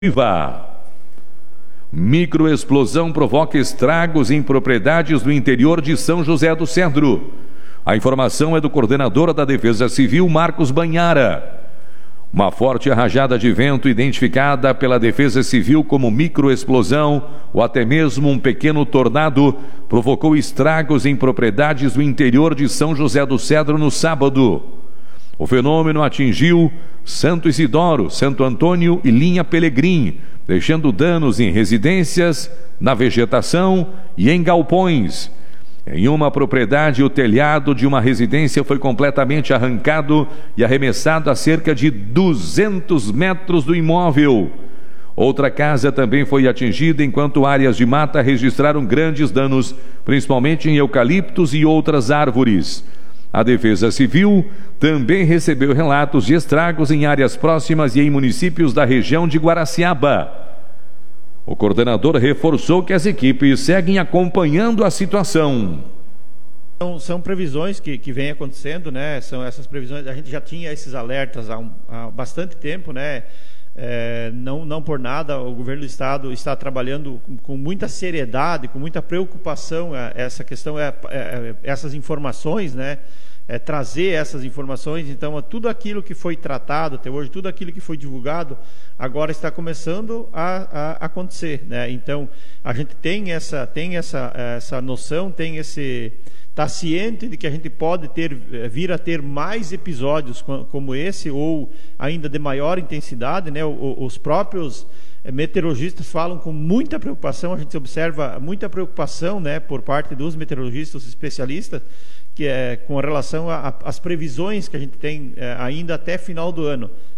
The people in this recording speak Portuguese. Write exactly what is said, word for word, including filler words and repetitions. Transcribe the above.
Viva! Microexplosão provoca estragos em propriedades do interior de São José do Cedro. A informação é do coordenador da Defesa Civil, Marcos Banhara. Uma forte rajada de vento, identificada pela Defesa Civil como microexplosão ou até mesmo um pequeno tornado, provocou estragos em propriedades do interior de São José do Cedro no sábado. O fenômeno atingiu Santo Isidoro, Santo Antônio e Linha Pelegrim, deixando danos em residências, na vegetação e em galpões. Em uma propriedade, o telhado de uma residência foi completamente arrancado e arremessado a cerca de duzentos metros do imóvel. Outra casa também foi atingida, enquanto áreas de mata registraram grandes danos, principalmente em eucaliptos e outras árvores. A Defesa Civil também recebeu relatos de estragos em áreas próximas e em municípios da região de Guaraciaba. O coordenador reforçou que as equipes seguem acompanhando a situação. São, são previsões que, que vêm acontecendo, né? São essas previsões, a gente já tinha esses alertas há, um, há bastante tempo, né? É, não, não por nada o governo do estado está trabalhando com, com muita seriedade, com muita preocupação é, essa questão, é, é, essas informações, né? É, trazer essas informações. Então tudo aquilo que foi tratado até hoje, tudo aquilo que foi divulgado, agora está começando a, a acontecer, né? Então a gente tem essa, tem essa, essa noção, tem esse... está ciente de que a gente pode ter, vir a ter mais episódios como esse, ou ainda de maior intensidade, né? Os próprios meteorologistas falam com muita preocupação, a gente observa muita preocupação, né, por parte dos meteorologistas especialistas, que é com relação às previsões que a gente tem é, ainda até final do ano.